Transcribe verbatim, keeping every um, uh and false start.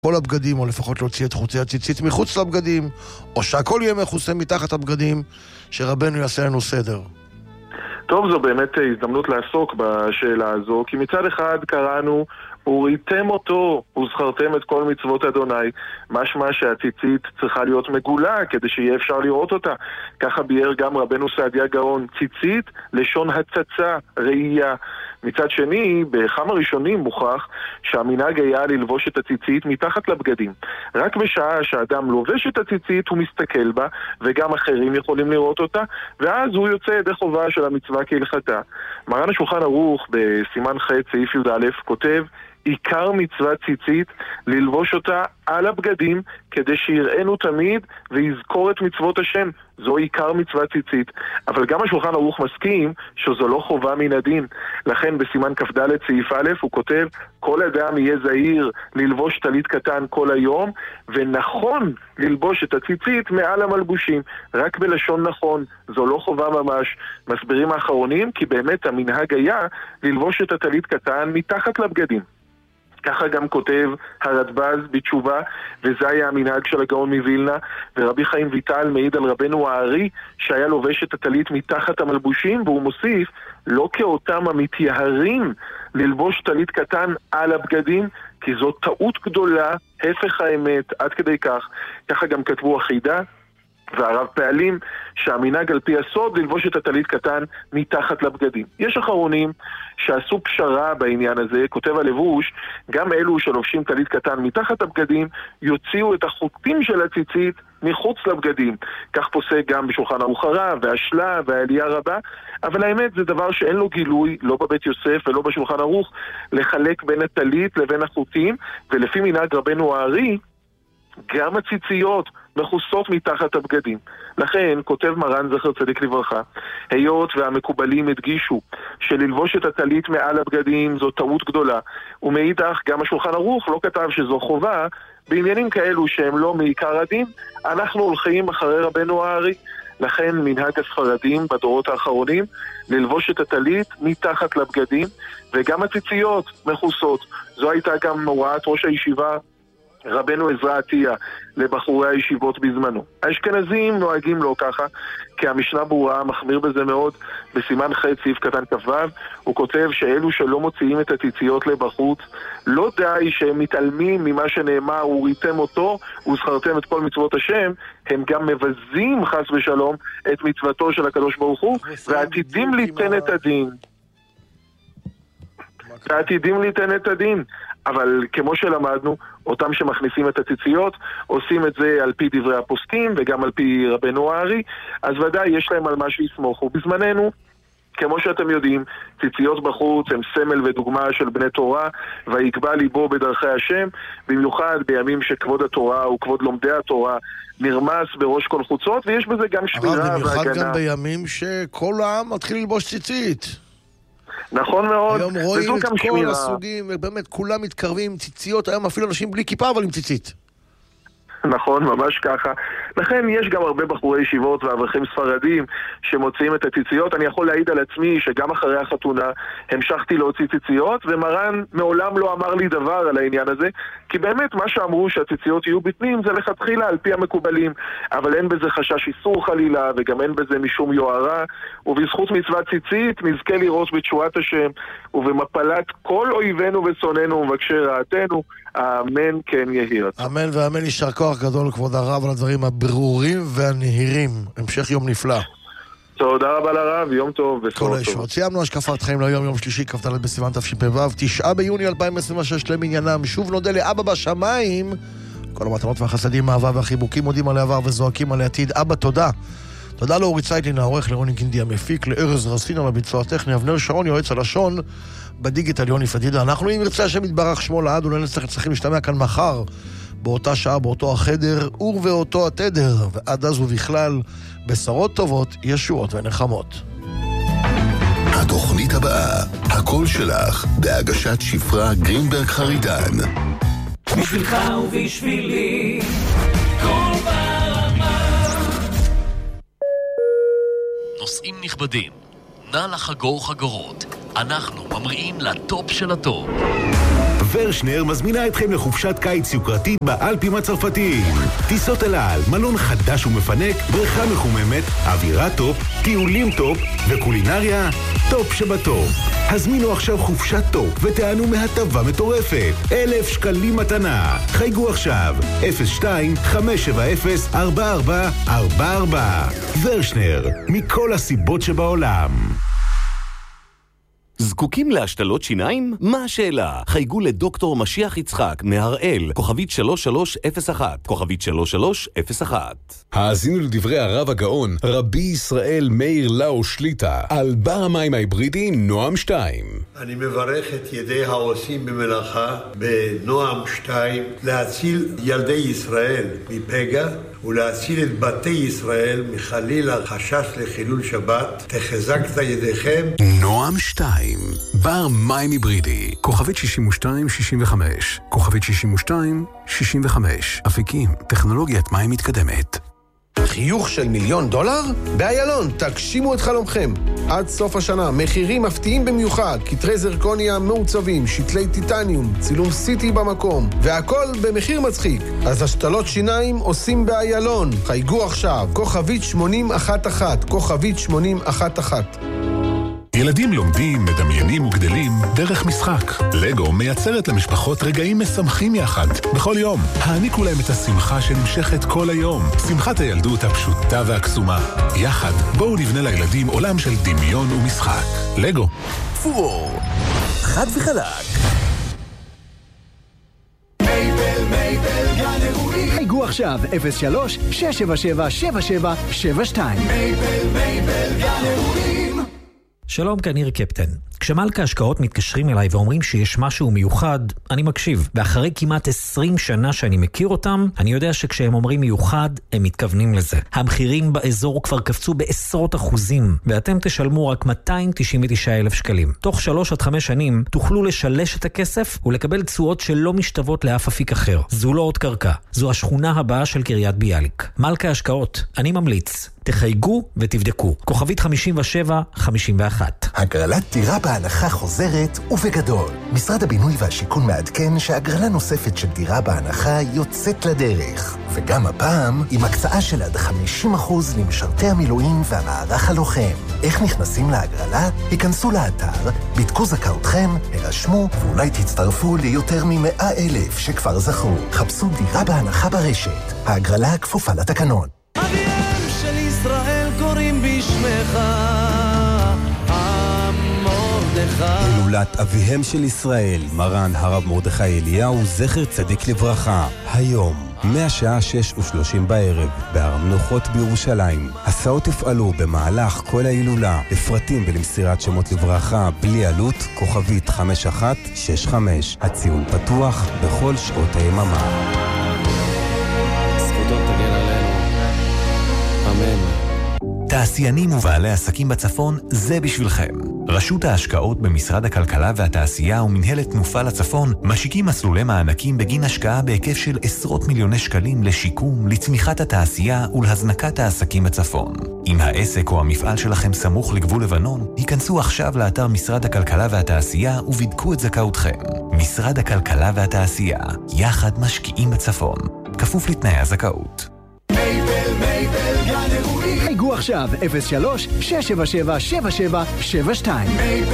כל הבגדים, או לפחות להוציא את חוצי הציצית מחוץ לבגדים, או שהכל יהיה מכוסה מתחת הבגדים, שרבנו יעשה לנו סדר. טוב, זו באמת הזדמנות לעסוק בשאלה הזו, כי מצד אחד קראנו, וראיתם אותו, וזכרתם את כל מצוות אדוני, משמע שהציצית צריכה להיות מגולה, כדי שיהיה אפשר לראות אותה. ככה ביאר גם רבנו סעדיה גאון, ציצית, לשון הצצה, ראייה. מצד שני, בכמה ראשונים מוכח שהמנהג היה ללבוש את הציצית מתחת לבגדים. רק בשעה שהאדם לובש את הציצית הוא מסתכל בה, וגם אחרים יכולים לראות אותה, ואז הוא יוצא ידי חובה של המצווה כהלכתה. מרן השולחן ערוך בסימן ח' סעיף י"א כותב, עיקר מצוות ציצית ללבוש אותה על הבגדים כדי שיראינו תמיד ויזכור את מצוות השם. זו עיקר מצוות ציצית. אבל גם השולחן ערוך מסכים שזו לא חובה מן הדין. לכן בסימן כ"ד סעיף א' הוא כותב, כל אדם יהיה זהיר ללבוש טלית קטן כל היום, ונכון ללבוש את הציצית מעל המלבושים. רק בלשון נכון, זו לא חובה ממש. מסבירים האחרונים כי באמת המנהג היה ללבוש את הטלית קטן מתחת לבגדים. ככה גם כותב הרדב"ז בתשובה, וזה היה המנהג של הגאון מווילנה, ורבי חיים ויטל מעיד על רבנו הארי שהיה לובש את הטלית מתחת המלבושים, והוא מוסיף, לא כאותם המתייהרים ללבוש טלית קטן על הבגדים, כי זו טעות גדולה, הפך האמת, עד כדי כך. ככה גם כתבו החידה והרב פעלים, שהמנהג על פי הסוד ללבוש את הטלית קטן מתחת לבגדים. יש אחרונים שעשו פשרה בעניין הזה, כותב הלבוש, גם אלו שלובשים טלית קטן מתחת הבגדים, יוציאו את החוטים של הציצית מחוץ לבגדים. כך פוסק גם בשולחן ערוך הרב, והשלה, והעלייה רבה, אבל האמת זה דבר שאין לו גילוי, לא בבית יוסף ולא בשולחן ערוך, לחלק בין הטלית לבין החוטים, ולפי מנהג רבנו הארי, גם הציציות מכוסות מתחת הבגדים. לכן, כותב מרן זכר צדיק לברכה, היות והמקובלים הדגישו שללבוש את הטלית מעל הבגדים זו טעות גדולה, ומאידך גם השולחן ערוך לא כתב שזו חובה, בעניינים כאלו שהם לא מעיקר הדין, אנחנו הולכים אחרי רבנו הארי. לכן מנהג הספרדים בדורות האחרונים ללבוש את הטלית מתחת לבגדים, וגם הציציות מכוסות. זו הייתה גם הוראת ראש הישיבה רבנו עזרא עטיה לבחורי הישיבות בזמנו. האשכנזים נוהגים לא ככה, כי המשנה ברורה מחמיר בזה מאוד. בסימן ח' סעיף קטן כ"ו הוא כותב שאלו שלא מוציאים את הציציות לבחוץ, לא די שהם מתעלמים ממה שנאמר וראיתם אותו וזכרתם את כל מצוות השם, הם גם מבזים חס ושלום את מצוותו של הקדוש ברוך הוא, ועתידים ליתן את הדין ועתידים ליתן את הדין אבל כמו שלמדנו, אותם שמכניסים את הציציות עושים את זה על פי דברי הפוסקים וגם על פי רבנו הארי, אז ודאי יש להם על מה שיסמוכו. בזמננו, כמו שאתם יודעים, ציציות בחוץ הם סמל ודוגמה של בני תורה, ויקבע ליבו בדרכי השם, במיוחד בימים שכבוד התורה וכבוד לומדי התורה נרמס בראש כל חוצות, ויש בזה גם שמירה והגנה. אבל במיוחד גם בימים שכל העם מתחיל ללבוש ציצית. נכון מאוד. היום רואים את כל שמירה. הסוגים, באמת כולם מתקרבים עם ציציות, היום אפילו אנשים בלי כיפה אבל עם ציצית. נכון, ממש ככה. לכן יש גם הרבה בחורי ישיבות ואברכים ספרדים שמוציאים את הציציות. אני יכול להעיד על עצמי שגם אחרי החתונה המשכתי להוציא ציציות, ומרן מעולם לא אמר לי דבר על העניין הזה, כי באמת מה שאמרו שהציציות יהיו בפנים זה לכתחילה על פי המקובלים, אבל אין בזה חשש איסור חלילה, וגם אין בזה משום יוהרה, ובזכות מצוות ציצית נזכה לראות בתשועת השם ובמפלת כל אויבינו ושונאינו ומבקשי רעתנו. אמן כן יהי רצון. אמן ואמן. יישר כוח גדול כבוד הרב על הדברים הברורים והנהירים. המשך יום נפלא. תודה רבה לרב, יום טוב וסוף טוב. סיימנו השקפת חיים ליום, יום שלישי כ"ד בסיוון תשפ"ו, תשעה ביוני אלפיים עשרים ושש למניינם. שוב נודה לאבא בשמיים, כל המתנות והחסדים, האהבה והחיבוקים מודים על העבר וזועקים על העתיד. אבא תודה. תודה לאורי צייטלין העורך, לרוני גינדי המפיק, לארז רסין על הביצוע הטכני, אבנר שרון יועץ הלשון, בדיגיטל יוני פדידה. אנחנו אם ירצה השם יתברך שמו לעד, אולי נצטרך צריכים להשתמע כאן מחר באותה שעה, באותו החדר, אור ואותו התדר, ועד אז ובכלל בשורות טובות, ישועות ונחמות. התוכנית הבאה, הקול שלך, בהגשת שפרה גרינברג חרידן. בשבילך ובשבילי, כל ברמה. נוסעים נכבדים, נא לחגור חגורות. אנחנו ממריאים לטופ של הטופ. ורשנר מזמינה אתכם לחופשת קיץ יוקרתית באלפים הצרפתיים. טיסות אל על, מלון חדש ומפנק, בריכה מחוממת, אווירה טופ, טיולים טופ וקולינריה טופ שבטופ. הזמינו עכשיו חופשת טופ ותענו מהטבה מטורפת. אלף שקלים מתנה. חייגו עכשיו אפס שתיים חמש שבע אפס ארבע ארבע ארבע ארבע. ורשנר, מכל הסיבות שבעולם. זקוקים להשתלות שיניים? מה השאלה? חייגו לדוקטור משיח יצחק מהראל, כוכבית שלוש שלוש אפס אחת, כוכבית שלוש שלוש אפס אחת. האזינו לדברי הרב הגאון, רבי ישראל מאיר לאו שליטה, על בר המים ההיברידי נועם שתיים. אני מברך את ידי העושים במלאכה בנועם שתיים להציל ילדי ישראל מפגע ולהציל את בתי ישראל מחלילה חשש לחילול שבת. תחזקת ידיכם. נועם שתיים, בר מים היברידי, כוכבית שישים ושתיים שישים וחמש, כוכבית שישים ושתיים שישים וחמש. אפיקים, טכנולוגיית מים מתקדמת. חיוך של מיליון דולר? באיילון, תגשימו את חלומכם. עד סוף השנה, מחירים מפתיעים במיוחד, כתרי זרקוניה מעוצבים, שתלי טיטניום, צילום סיטי במקום, והכל במחיר מצחיק. אז השתלות שיניים עושים באיילון. חייגו עכשיו, כוכבית שמונים אחת אחת, כוכבית שמונים אחת אחת. ילדים לומדים, מדמיינים וגדלים דרך משחק. לגו מייצרת למשפחות רגעים משמחים יחד. בכל יום, העניקו להם את השמחה שנמשכת כל היום. שמחת הילדות הפשוטה והקסומה. יחד, בואו נבנה לילדים עולם של דמיון ומשחק. לגו. פור. חד וחלק. מייבל, מייבל, גן אירועים. חייגו עכשיו, אפס שלוש שש שבע שבע שבע שבע שבע שתיים. מייבל, מייבל, גן אירועים. שלום, כאן ניר קפטן. כשמלכה השקעות מתקשרים אליי ואומרים שיש משהו מיוחד, אני מקשיב. ואחרי כמעט עשרים שנה שאני מכיר אותם, אני יודע שכשהם אומרים מיוחד, הם מתכוונים לזה. המחירים באזור כבר קפצו בעשרות אחוזים, ואתם תשלמו רק מאתיים תשעים ותשעה אלף שקלים. תוך שלוש עד חמש שנים תוכלו לשלש את הכסף ולקבל תשואות שלא משתוות לאף אפיק אחר. זו לא עוד קרקע, זו השכונה הבאה של קריית ביאליק. מלכה השקעות, אני ממליץ. תחייגו ותבדקו. כוכבית חמישים ושבע חמישים ואחת. הגרלת דירה בהנחה חוזרת ובגדול. משרד הבינוי והשיכון מעדכן שהגרלה נוספת של דירה בהנחה יוצאת לדרך. וגם הפעם עם הקצאה של עד חמישים אחוז למשרתי המילואים והמערך הלוחם. איך נכנסים להגרלה? היכנסו לאתר, בדקו זכאותכם, הרשמו ואולי תצטרפו ליותר מ-מאה אלף שכבר זכו. חפשו דירה בהנחה ברשת. ההגרלה כפופה לתקנון. אביהם של ישראל קוראים בשמך המרדכי. הילולת אביהם של ישראל, מרן הרב מרדכי אליהו, זכר צדיק לברכה. היום, מהשעה שש ושלושים בערב, בהר המנוחות בירושלים. הסעות יפעלו במהלך כל ההילולה. לפרטים ולמסירת שמות לברכה בלי עלות, כוכבית חמש אחת שש חמש. הציון פתוח בכל שעות היממה. זכותו תגן עלינו. אמן. תעשיינים ובעלי עסקים בצפון, זה בשבילכם. רשות ההשקעות במשרד הכלכלה והתעשייה ומנהלת תנופה לצפון משיקים מסלולי מענקים בגין השקעה בהיקף של עשרות מיליוני שקלים לשיקום, לצמיחת התעשייה ולהזנקת העסקים בצפון. אם העסק או המפעל שלכם סמוך לגבול לבנון, היכנסו עכשיו לאתר משרד הכלכלה והתעשייה ובדקו את זכאותכם. משרד הכלכלה והתעשייה, יחד משקיעים בצפון. כפוף לתנאי הזכאות. מייבל, מייבל, גן אירועים. חייגו עכשיו, אפס שלוש שש שבע שבע שבע שבע שבע שתיים.